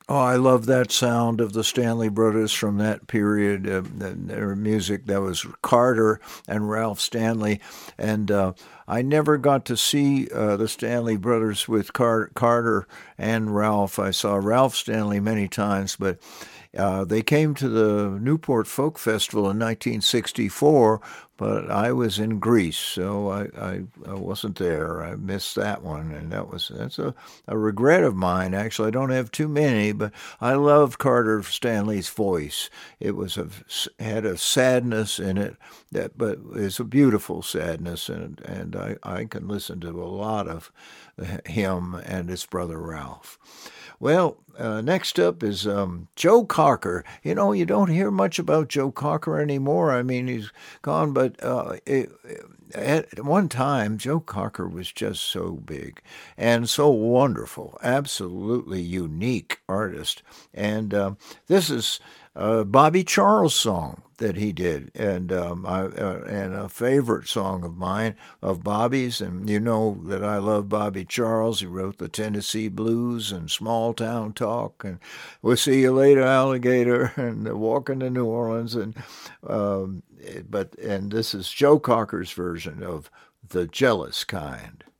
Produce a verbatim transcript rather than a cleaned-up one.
Oh, I love that sound of the Stanley Brothers from that period. Uh, their music, that was Carter and Ralph Stanley, and uh, I never got to see uh, the Stanley Brothers with Car- Carter and Ralph. I saw Ralph Stanley many times, but uh, they came to the Newport Folk Festival in nineteen sixty-four, but I was in Greece, so I, I, I wasn't there. I missed that one, and that was that's a, a regret of mine. Actually, I don't have too many, but I loved Carter Stanley's voice. It was a had a sadness in it that, but it's a beautiful sadness, and and I, I can listen to a lot of him and his brother Ralph. Well, uh, next up is um, Joe Cocker. You know, you don't hear much about Joe Cocker anymore. I mean, he's gone, but uh, it, at one time, Joe Cocker was just so big and so wonderful, absolutely unique artist. And uh, this is a Bobby Charles song that he did, and um, I, uh, and a favorite song of mine of Bobby's. And you know that I love Bobby Charles. He wrote the Tennessee Blues and Small Town Talk, and We'll See You Later, Alligator, and Walking to New Orleans. And um, but and this is Joe Cocker's version of The Jealous Kind.